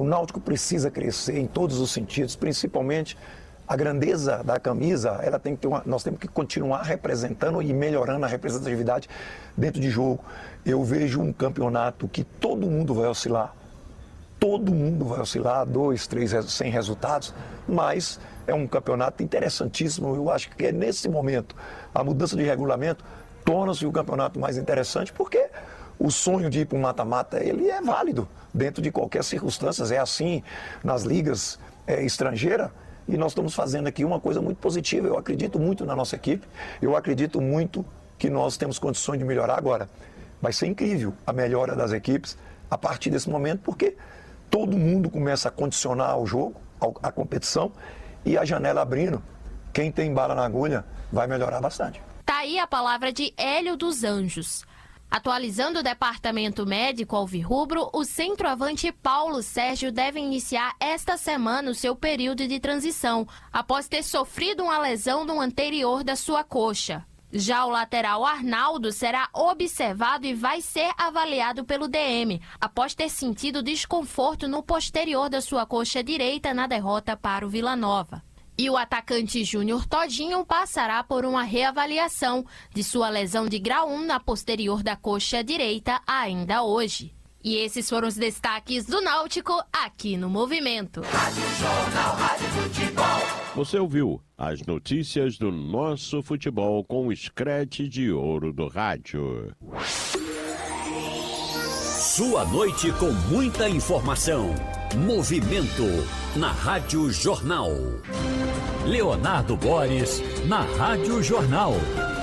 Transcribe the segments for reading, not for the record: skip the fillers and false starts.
O Náutico precisa crescer em todos os sentidos, principalmente a grandeza da camisa. Ela tem que ter nós temos que continuar representando e melhorando a representatividade dentro de jogo. Eu vejo um campeonato que todo mundo vai oscilar. Todo mundo vai oscilar, 2, 3, sem resultados, mas é um campeonato interessantíssimo. Eu acho que é nesse momento a mudança de regulamento torna-se o campeonato mais interessante, porque o sonho de ir para um mata-mata, ele é válido dentro de qualquer circunstância. É assim nas ligas estrangeiras, e nós estamos fazendo aqui uma coisa muito positiva. Eu acredito muito na nossa equipe, eu acredito muito que nós temos condições de melhorar agora. Vai ser incrível a melhora das equipes a partir desse momento, porque todo mundo começa a condicionar o jogo, a competição, e a janela abrindo. Quem tem bala na agulha vai melhorar bastante. Tá aí a palavra de Hélio dos Anjos. Atualizando o departamento médico alvirrubro, o centroavante Paulo Sérgio deve iniciar esta semana o seu período de transição, após ter sofrido uma lesão no anterior da sua coxa. Já o lateral Arnaldo será observado e vai ser avaliado pelo DM, após ter sentido desconforto no posterior da sua coxa direita na derrota para o Vila Nova. E o atacante Júnior Todinho passará por uma reavaliação de sua lesão de grau 1 na posterior da coxa direita ainda hoje. E esses foram os destaques do Náutico aqui no Movimento. Rádio Jornal, Rádio Futebol. Você ouviu as notícias do nosso futebol com o scratch de ouro do rádio. Sua noite com muita informação. Movimento na Rádio Jornal. Leonardo Boris na Rádio Jornal.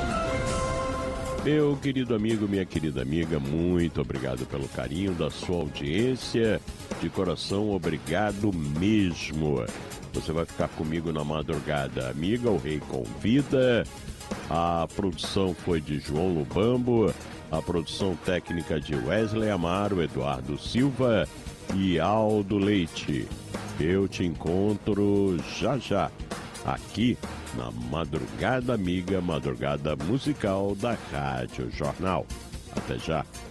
Meu querido amigo, minha querida amiga, muito obrigado pelo carinho da sua audiência. De coração, obrigado mesmo. Você vai ficar comigo na madrugada. Amiga, o Rei convida. A produção foi de João Lubambo. A produção técnica de Wesley Amaro, Eduardo Silva e Aldo Leite. Eu te encontro já, aqui na Madrugada Amiga, Madrugada Musical da Rádio Jornal. Até já.